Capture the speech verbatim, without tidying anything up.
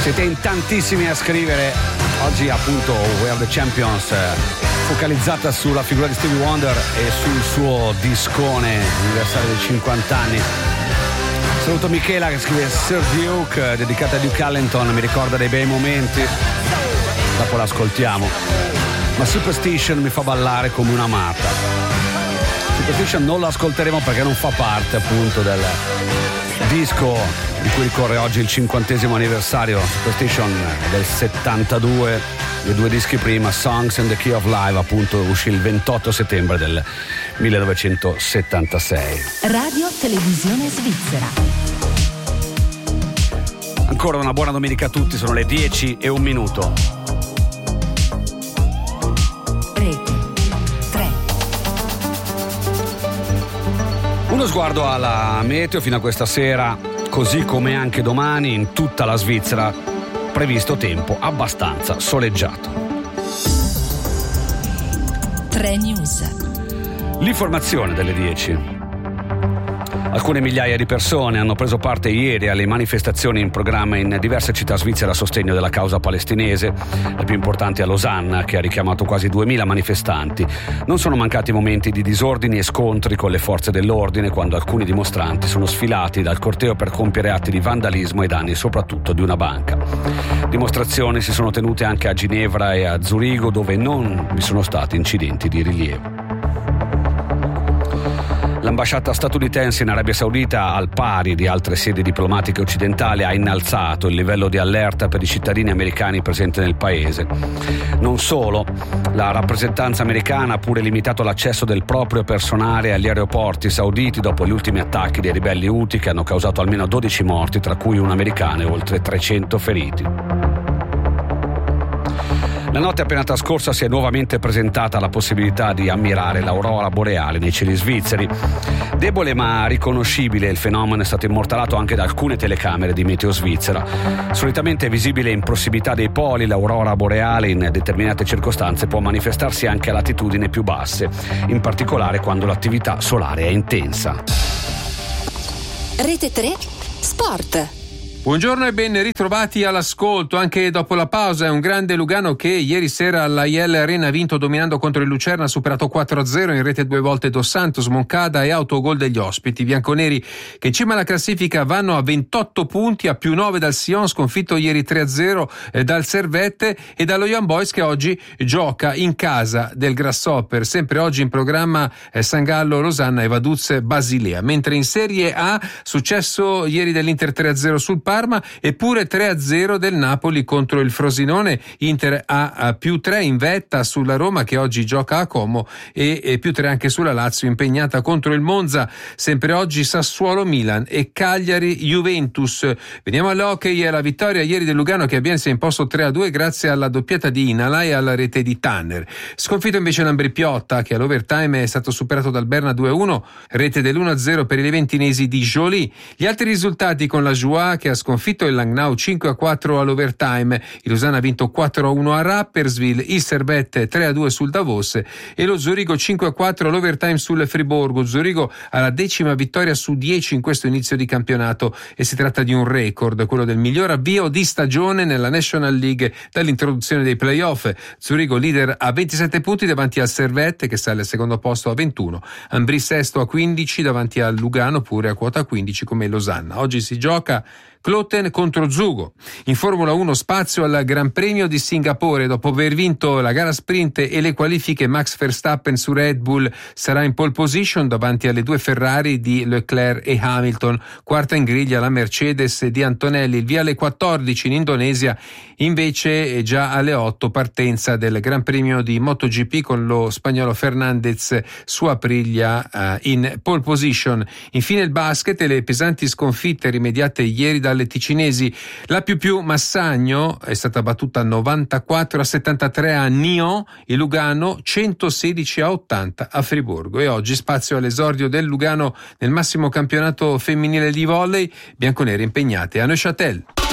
Siete in tantissimi a scrivere. Oggi appunto We Are The Champions, focalizzata sulla figura di Stevie Wonder e sul suo discone anniversario dei cinquanta anni. Saluto Michela che scrive Sir Duke, dedicata a Duke Ellington, mi ricorda dei bei momenti. Dopo l'ascoltiamo. Ma Superstition mi fa ballare come una matta. Superstition non l'ascolteremo perché non fa parte appunto del disco di cui ricorre oggi il cinquantesimo anniversario. Superstition del settantadue, le due dischi prima, Songs and the Key of Life, appunto uscì il ventotto settembre del millenovecentosettantasei. Radio Televisione Svizzera. Ancora una buona domenica a tutti, sono le dieci e un minuto. Rete tre. Uno sguardo alla meteo fino a questa sera, così come anche domani in tutta la Svizzera, previsto tempo abbastanza soleggiato. tre News. L'informazione delle dieci. Alcune migliaia di persone hanno preso parte ieri alle manifestazioni in programma in diverse città svizzere a sostegno della causa palestinese, la più importante a Losanna, che ha richiamato quasi duemila manifestanti. Non sono mancati momenti di disordini e scontri con le forze dell'ordine quando alcuni dimostranti sono sfilati dal corteo per compiere atti di vandalismo ai danni soprattutto di una banca. Dimostrazioni si sono tenute anche a Ginevra e a Zurigo, dove non vi sono stati incidenti di rilievo. L'ambasciata statunitense in Arabia Saudita, al pari di altre sedi diplomatiche occidentali, ha innalzato il livello di allerta per i cittadini americani presenti nel paese. Non solo, la rappresentanza americana ha pure limitato l'accesso del proprio personale agli aeroporti sauditi dopo gli ultimi attacchi dei ribelli Houthi che hanno causato almeno dodici morti, tra cui un americano e oltre trecento feriti. La notte appena trascorsa si è nuovamente presentata la possibilità di ammirare l'aurora boreale nei cieli svizzeri. Debole ma riconoscibile, il fenomeno è stato immortalato anche da alcune telecamere di Meteo Svizzera. Solitamente visibile in prossimità dei poli, l'aurora boreale in determinate circostanze può manifestarsi anche a latitudini più basse, in particolare quando l'attività solare è intensa. Rete tre Sport. Buongiorno e ben ritrovati all'ascolto. Anche dopo la pausa è un grande Lugano che ieri sera alla I L Arena ha vinto dominando contro il Lucerna, ha superato quattro a zero in rete due volte Dos Santos, Moncada e autogol degli ospiti. I bianconeri che in cima alla classifica vanno a ventotto punti, a più nove dal Sion, sconfitto ieri tre a zero eh, dal Servette, e dallo Young Boys che oggi gioca in casa del Grasshopper. Sempre oggi in programma eh, San Gallo, Losanna e Vaduz Basilea. Mentre in Serie A, successo ieri dell'Inter tre a zero sul Parma, eppure tre a zero del Napoli contro il Frosinone. Inter ha, ha più tre in vetta sulla Roma che oggi gioca a Como e, e più tre anche sulla Lazio impegnata contro il Monza. Sempre oggi Sassuolo Milan e Cagliari Juventus. Veniamo all'hockey e alla vittoria ieri del Lugano che a Bienne si è imposto tre a due grazie alla doppietta di Inala e alla rete di Tanner. Sconfitto invece l'Ambri Piotta che all'overtime è stato superato dal Berna due a uno, rete dell'uno a zero per i leventinesi di Joly. Gli altri risultati con la Joie che ha sconfitto il Langnau cinque a quattro all'overtime, il Lausanne ha vinto quattro a uno a Rapperswil, il Servette tre a due sul Davos e lo Zurigo cinque a quattro all'overtime sul Friburgo. Zurigo ha la decima vittoria su dieci in questo inizio di campionato e si tratta di un record, quello del miglior avvio di stagione nella National League dall'introduzione dei playoff. Zurigo leader a ventisette punti davanti al Servette che sale al secondo posto a ventuno, Ambri sesto a quindici davanti al Lugano pure a quota quindici come Losanna. Oggi si gioca Kloten contro Zugo. In Formula uno spazio al Gran Premio di Singapore. Dopo aver vinto la gara sprint e le qualifiche, Max Verstappen su Red Bull sarà in pole position davanti alle due Ferrari di Leclerc e Hamilton. Quarta in griglia la Mercedes di Antonelli. Il via alle quattordici in Indonesia, invece è già alle otto partenza del Gran Premio di MotoGP con lo spagnolo Fernandez su Aprilia uh, in pole position. Infine il basket e le pesanti sconfitte rimediate ieri dalle ticinesi. La più più Massagno è stata battuta novantaquattro a settantatré a Nyon, e Lugano centosedici a ottanta a Friburgo. E oggi spazio all'esordio del Lugano nel massimo campionato femminile di volley, bianconere impegnate a Neuchâtel.